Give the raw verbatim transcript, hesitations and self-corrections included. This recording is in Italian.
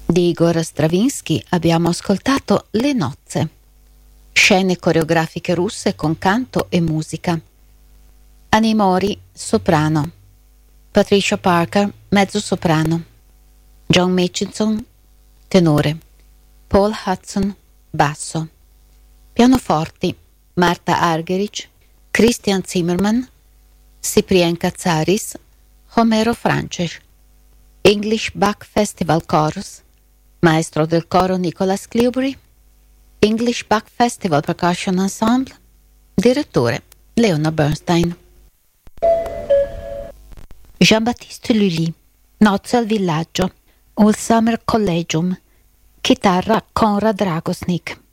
Di Igor Stravinsky abbiamo ascoltato Le nozze, scene coreografiche russe con canto e musica. Annie Mori, soprano. Patricia Parker, mezzosoprano. John Mitchison, tenore. Paul Hudson, basso. Pianoforti: Marta Argerich, Christian Zimmermann, Cyprien Katsaris, Homero Frances. English Bach Festival Chorus, maestro del coro Nicholas Cleobury. English Bach Festival Percussion Ensemble, direttore Leonard Bernstein. Jean-Baptiste Lully, Nozze al villaggio, All Summer Collegium, chitarra Konrad Dragosnik.